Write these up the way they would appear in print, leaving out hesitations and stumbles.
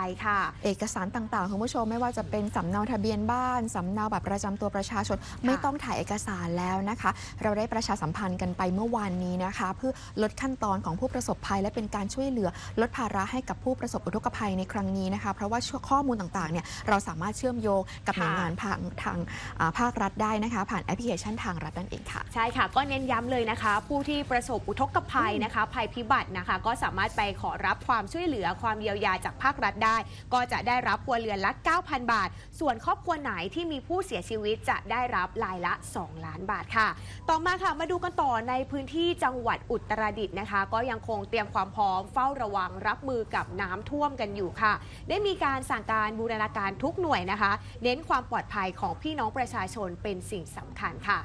ค่ะเอกสารต่างๆคุณผู้ชมไม่ว่าจะเป็นสำเนาทะเบียนบ้านสำเนาบัตรประจำตัวประชาชนไม่ต้องถ่ายเอกสารแล้วนะคะเราได้ประชาสัมพันธ์กันไปเมื่อวานนี้นะคะเพื่อลดขั้นตอนของผู้ประสบภัยและเป็นการช่วยเหลือลดภาระให้กับผู้ประสบอุทกภัยในครั้งนี้นะคะเพราะว่าข้อมูลต่างๆเนี่ยเราสามารถเชื่อมโยงกับหน่วยงานทางภาครัฐได้นะคะผ่านแอปพลิเคชันทางรัฐนั่นเองค่ะใช่ค่ะก็เน้นย้ำเลยนะคะผู้ที่ประสบอุทกภัยนะคะภัยพิบัตินะคะก็สามารถไปขอรับความช่วยเหลือความเยียวยาจากภาครัฐได้ก็จะได้รับครัวเรือนละ 9,000 บาทส่วนครอบครัวไหนที่มีผู้เสียชีวิตจะได้รับรายละ 2 ล้านบาทค่ะต่อมาค่ะมาดูกันต่อในพื้นที่จังหวัดอุตรดิตถ์นะคะก็ยังคงเตรียมความพร้อมเฝ้าระวังรับมือกับน้ำท่วมกันอยู่ค่ะได้มีการสั่งการบูรณาการทุกหน่วยนะคะเน้นความปลอดภัยของพี่น้องประชาชนเป็นสิ่งสำคัญค่ะ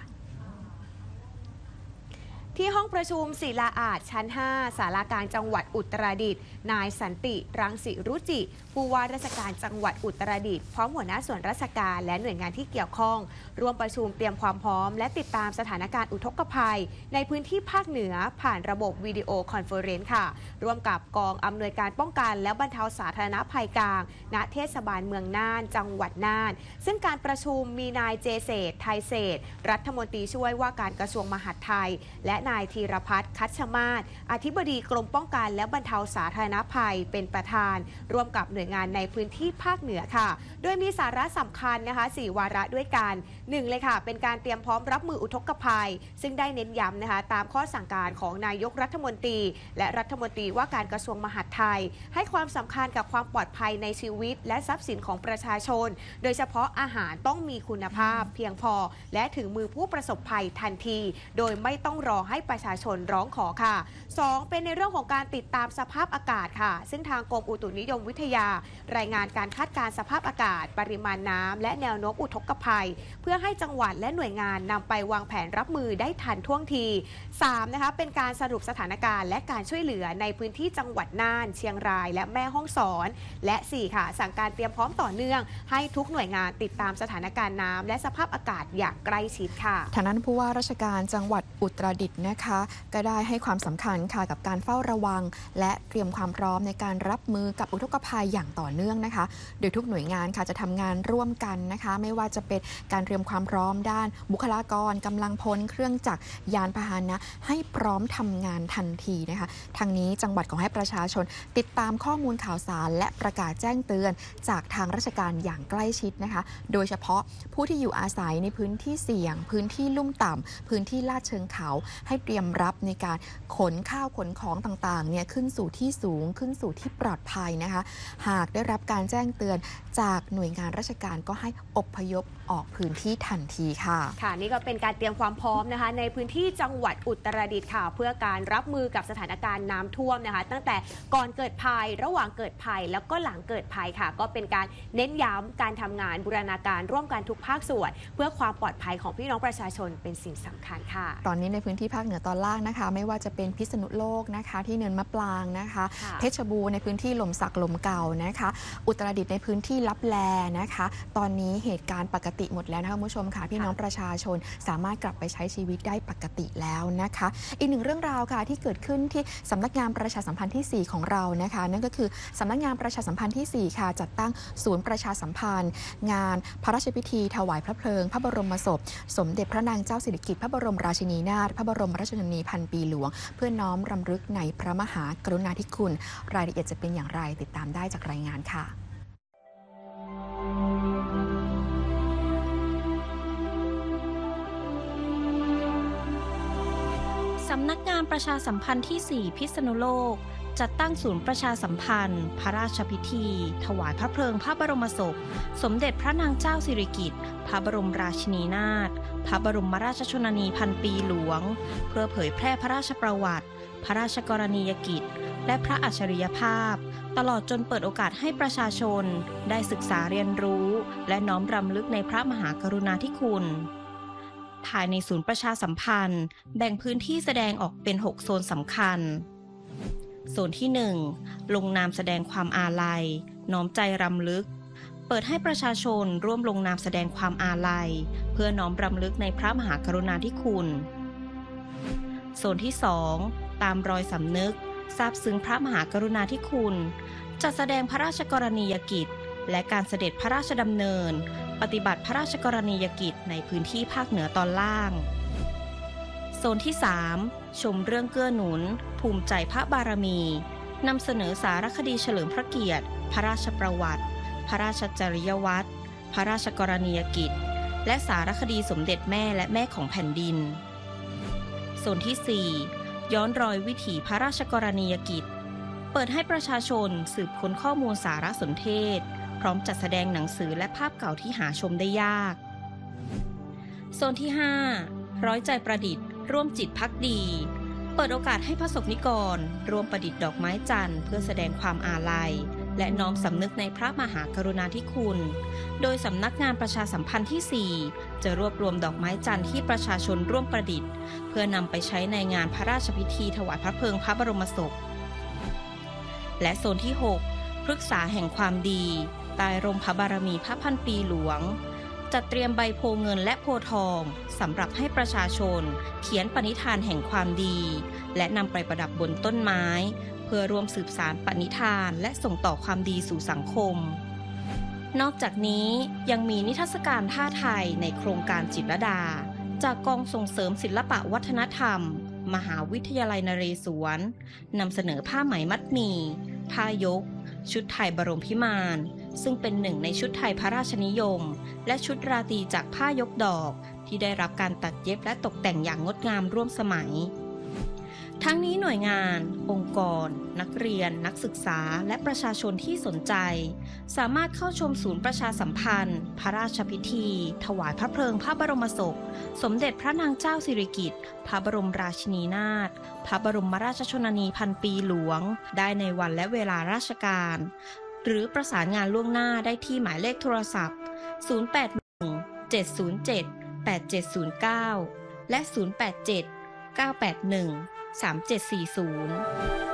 ที่ห้องประชุมศิลาอาจชั้น 5 ศาลากลางจังหวัดอุตรดิตถ์นายสันติรังสิรุจิผู้ว่าราชการจังหวัดอุตรดิตถ์พร้อมหัวหน้าส่วนราชการและหน่วยงานที่เกี่ยวข้องร่วมประชุมเตรียมความพร้อมและติดตามสถานการณ์อุทกภัยในพื้นที่ภาคเหนือผ่านระบบวิดีโอคอนเฟอเรนซ์ค่ะร่วมกับกองอำนวยการป้องกันและบรรเทาสาธารณภัยกลางณเทศบาลเมืองน่านจังหวัดน่านซึ่งการประชุมมีนายเจเศษไทยเศษรัฐมนตรีช่วยว่าการกระทรวงมหาดไทยและนายธีรพัฒน์คัชมาศอธิบดีกรมป้องกันและบรรเทาสาธารณภัยเป็นประธานร่วมกับหน่วยงานในพื้นที่ภาคเหนือค่ะโดยมีสาระสำคัญนะคะ4 วาระด้วยกัน1เลยค่ะเป็นการเตรียมพร้อมรับมืออุทกภัยซึ่งได้เน้นย้ำนะคะตามข้อสั่งการของนายกรัฐมนตรีและรัฐมนตรีว่าการกระทรวงมหาดไทยให้ความสำคัญกับความปลอดภัยในชีวิตและทรัพย์สินของประชาชนโดยเฉพาะอาหารต้องมีคุณภาพเพียงพอและถึงมือผู้ประสบภัยทันทีโดยไม่ต้องรอให้ประชาชนร้องขอค่ะ2เป็นในเรื่องของการติดตามสภาพอากาศค่ะซึ่งทางกรมอุตุนิยมวิทยารายงานการคาดการณ์สภาพอากาศปริมาณน้ำและแนวโน้มอุทกภัยเพื่อให้จังหวัดและหน่วยงานนำไปวางแผนรับมือได้ทันท่วงที3นะคะเป็นการสรุปสถานการณ์และการช่วยเหลือในพื้นที่จังหวัดน่านเชียงรายและแม่ฮ่องสอนและ4ค่ะสั่งการเตรียมพร้อมต่อเนื่องให้ทุกหน่วยงานติดตามสถานการณ์น้ำและสภาพอากาศอย่างใกล้ชิดค่ะทางนั้นผู้ว่าราชการจังหวัดอุตรดิตถ์นะคะก็ได้ให้ความสำคัญค่ะกับการเฝ้าระวังและเตรียมความพร้อมในการรับมือกับอุทกภัยอย่างต่อเนื่องนะคะโดยทุกหน่วยงานค่ะจะทำงานร่วมกันนะคะไม่ว่าจะเป็นการเตรียมความพร้อมด้านบุคลากรกำลังพลเครื่องจักรยานพาหนะให้พร้อมทำงานทันทีนะคะทางนี้จังหวัดขอให้ประชาชนติดตามข้อมูลข่าวสารและประกาศแจ้งเตือนจากทางราชการอย่างใกล้ชิดนะคะโดยเฉพาะผู้ที่อยู่อาศัยในพื้นที่เสี่ยงพื้นที่ลุ่มต่ำพื้นที่ลาดเชิงเขาให้เตรียมรับในการขนข้าวขนของต่างๆเนี่ยขึ้นสู่ที่สูงขึ้นสู่ที่ปลอดภัยนะคะหากได้รับการแจ้งเตือนจากหน่วยงานราชการก็ให้อพยพออกพื้นที่ทันทีค่ะค่ะนี่ก็เป็นการเตรียมความพร้อมนะคะในพื้นที่จังหวัดอุตรดิตถ์ค่ะเพื่อการรับมือกับสถานการณ์น้ำท่วมนะคะตั้งแต่ก่อนเกิดภัยระหว่างเกิดภัยแล้วก็หลังเกิดภัยค่ะก็เป็นการเน้นย้ำการทำงานบูรณาการร่วมกันทุกภาคส่วนเพื่อความปลอดภัยของพี่น้องประชาชนเป็นสิ่งสำคัญค่ะตอนนี้ในพื้นที่ภาคเหนือตอนล่างนะคะไม่ว่าจะเป็นพิษณุโลกนะคะที่เนินมะปรางนะคะเพชรบูรณ์ในพื้นที่หล่มสักหล่มเก่านะคะอุตรดิตถ์ในพื้นที่ลับแลนะคะตอนนี้เหตุการณ์ปกติหมดแล้วนะคะคุณผู้ชมค่ะพี่น้องประชาชนสามารถกลับไปใช้ชีวิตได้ปกติแล้วนะคะอีกหนึ่งเรื่องราวค่ะที่เกิดขึ้นที่สำนักงานประชาสัมพันธ์ที่4ของเรานะคะนั่นก็คือสำนักงานประชาสัมพันธ์ที่4ค่ะจัดตั้งศูนย์ประชาสัมพันธ์งานพระราชพิธีถวายพระเพลิงพระบรมศพสมเด็จพระนางเจ้าสิริกิติ์พระบรมราชินีนาถพระบรมราชชนนีพันปีหลวงเพื่อน้อมรำลึกในพระมหากรุณาธิคุณรายละเอียดจะเป็นอย่างไรติดตามได้จากรายงานค่ะสำนักงานประชาสัมพันธ์ที่ 4 พิษณุโลกจัดตั้งศูนย์ประชาสัมพันธ์พระราชพิธีถวายพระเพลิงพระบรมศพสมเด็จพระนางเจ้าสิริกิติ์พระบรมราชินีนาถพระบรมราชชนนีพันปีหลวงเพื่อเผยแพร่พระราชประวัติพระราชกรณียกิจและพระอัจฉริยภาพตลอดจนเปิดโอกาสให้ประชาชนได้ศึกษาเรียนรู้และน้อมรำลึกในพระมหากรุณาธิคุณภายในศูนย์ประชาสัมพันธ์แบ่งพื้นที่แสดงออกเป็น6โซนสำคัญโซนที่1ลงนามแสดงความอาลัยน้อมใจรำลึกเปิดให้ประชาชนร่วมลงนามแสดงความอาลัยเพื่อน้อมรำลึกในพระมหากรุณาธิคุณโซนที่2ตามรอยสำนึกซาบซึ้งพระมหากรุณาธิคุณจัดแสดงพระราชกรณียกิจและการเสด็จพระราชดำเนินปฏิบัติพระราชกรณียกิจในพื้นที่ภาคเหนือตอนล่างโซนที่ 3 ชมเรื่องเกื้อหนุนภูมิใจพระบารมีนำเสนอสารคดีเฉลิมพระเกียรติพระราชประวัติพระราชจริยวัตรพระราชกรณียกิจและสารคดีสมเด็จแม่และแม่ของแผ่นดินโซนที่ 4 ย้อนรอยวิถีพระราชกรณียกิจเปิดให้ประชาชนสืบค้นข้อมูลสารสนเทศพร้อมจัดแสดงหนังสือและภาพเก่าที่หาชมได้ยากโซนที่ 5 ร้อยใจประดิษฐ์ร่วมจิตภักดีเปิดโอกาสให้ประสบนิกรร่วมประดิษฐ์ดอกไม้จันทร์เพื่อแสดงความอาลัยและน้อมสำนึกในพระมหากรุณาธิคุณโดยสำนักงานประชาสัมพันธ์ที่ 4 จะรวบรวมดอกไม้จันทร์ที่ประชาชนร่วมประดิษฐ์เพื่อนำไปใช้ในงานพระราชพิธีถวายพระเพลิงพระบรมศพและโซนที่ 6 พฤกษาแห่งความดีใต้ร่มพระบารมีพระพันปีหลวงจัดเตรียมใบโพเงินและโพทองสำหรับให้ประชาชนเขียนปณิธานแห่งความดีและนำไปประดับบนต้นไม้เพื่อร่วมสืบสานปณิธานและส่งต่อความดีสู่สังคมนอกจากนี้ยังมีนิทรรศการผ้าไทยในโครงการจิตรลดาจากกองส่งเสริมศิลปะวัฒนธรรมมหาวิทยาลัยนเรศวรนำเสนอผ้าไหมมัดหมี่ผ้ายกชุดไทยบรมพิมานซึ่งเป็นหนึ่งในชุดไทยพระราชนิยมและชุดราตรีจากผ้ายกดอกที่ได้รับการตัดเย็บและตกแต่งอย่างงดงามร่วมสมัยทั้งนี้หน่วยงานองค์กรนักเรียนนักศึกษาและประชาชนที่สนใจสามารถเข้าชมศูนย์ประชาสัมพันธ์พระราชพิธีถวายพระเพลิงพระบรมศพสมเด็จพระนางเจ้าสิริกิติ์พระบรมราชินีนาถพระบรมราชชนนีพันปีหลวงได้ในวันและเวลาราชการหรือประสานงานล่วงหน้าได้ที่หมายเลขโทรศัพท์ 081-707-8709 และ 087-981-3740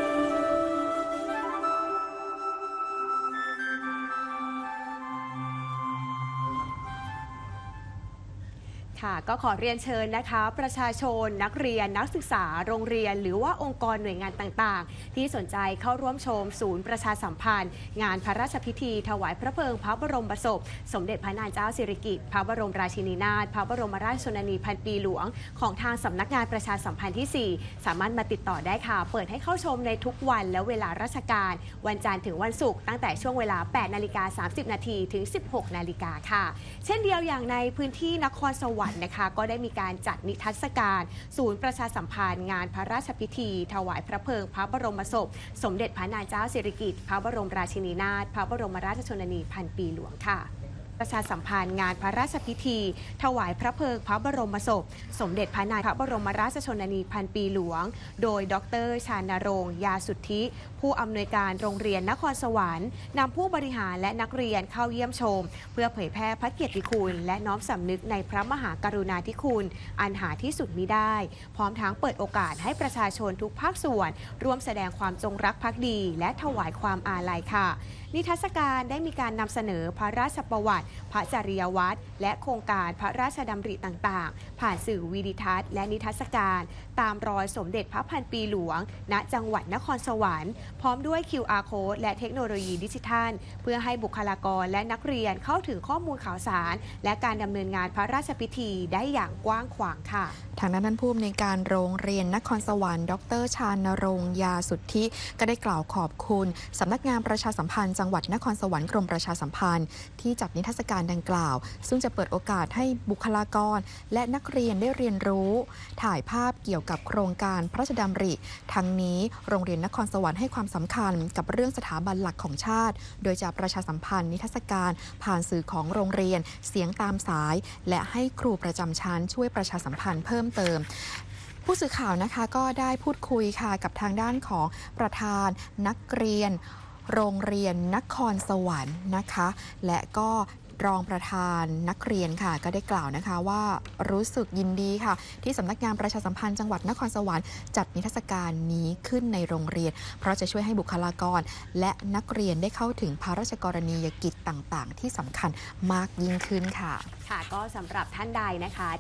ค่ะก็ขอเรียนเชิญนะคะประชาชนนักเรียนนักศึกษาโรงเรียนหรือว่าองค์กรหน่วยงานต่างๆที่สนใจเข้าร่วมชมศูนย์ประชาสัมพันธ์งานพระราชพิธีถวายพระเพลิงพระบรมศพสมเด็จพระนางเจ้าสิริกิติ์พระบรมราชินีนาถพระบรมราชชนนีพันปีหลวงของทางสำนักงานประชาสัมพันธ์ที่ 4 สามารถมาติดต่อได้ค่ะเปิดให้เข้าชมในทุกวันและเวลาราชการวันจันทร์ถึงวันศุกร์ตั้งแต่ช่วงเวลา 8:30 น. ถึง 16 นาฬิกาค่ะเช่นเดียวอย่างในพื้นที่นครสวรรค์นะคะก็ได้มีการจัดนิทรรศการศูนย์ประชาสัมพันธ์งานพระราชพิธีถวายพระเพลิงพระบรมศพสมเด็จพระนางเจ้าสิริกิติ์พระบรมราชินีนาถพระบรมราชชนนีพันปีหลวงค่ะประชาสัมพันธ์งานพระราชพิธีถวายพระเพลิงพระบรมศพสมเด็จพระนางพระบรมราชชนนีพันปีหลวงโดยดร.ชานรงค์ยาสุทธิผู้อำนวยการโรงเรียนนครสวรรค์นำผู้บริหารและนักเรียนเข้าเยี่ยมชมเพื่อเผยแพร่พระเกียรติคุณและน้อมสำนึกในพระมหากรุณาธิคุณอันหาที่สุดมิได้พร้อมทั้งเปิดโอกาสให้ประชาชนทุกภาคส่วนร่วมแสดงความจงรักภักดีและถวายความอาลัยค่ะนิทรรศการได้มีการนำเสนอพระราชประวัติพระจริยวัตรและโครงการพระราชดำริต่างๆผ่านสื่อวิดิทัศน์และนิทรรศการตามรอยสมเด็จพระพันปีหลวงณจังหวัดนครสวรรค์พร้อมด้วย QR Code และเทคโนโลยีดิจิทัลเพื่อให้บุคลากรและนักเรียนเข้าถึงข้อมูลข่าวสารและการดำเนินงานพระราชพิธีได้อย่างกว้างขวางค่ะทางด้านผู้อำนวยการโรงเรียนนครสวรรค์ดร.ชานรงค์ยาสุทธิก็ได้กล่าวขอบคุณสำนักงานประชาสัมพันธ์จังหวัดนครสวรรค์กรมประชาสัมพันธ์ที่จัดนิทรรศการดังกล่าวซึ่งจะเปิดโอกาสให้บุคลากรและนักเรียนได้เรียนรู้ถ่ายภาพเกี่ยวกับโครงการพระราชดำริทั้งนี้โรงเรียนนครสวรรค์ให้ความสำคัญกับเรื่องสถาบันหลักของชาติโดยจะประชาสัมพันธ์นิทรรศการผ่านสื่อของโรงเรียนเสียงตามสายและให้ครูประจำชั้นช่วยประชาสัมพันธ์เพิ่มเติมผู้สื่อข่าวนะคะก็ได้พูดคุยค่ะกับทางด้านของประธานนักเรียนโรงเรียนนครสวรรค์นะคะและก็รองประธานนักเรียนค่ะก็ได้กล่าวนะคะว่ารู้สึกยินดีค่ะที่สำนักงานประชาสัมพันธ์จังหวัดนครสวรรค์จัดนิทรรศการนี้ขึ้นในโรงเรียนเพราะจะช่วยให้บุคลากรและนักเรียนได้เข้าถึงพระราชกรณียกิจต่างๆที่สำคัญมากยิ่งขึ้นค่ะค่ะก็สำหรับท่านใดนะคะ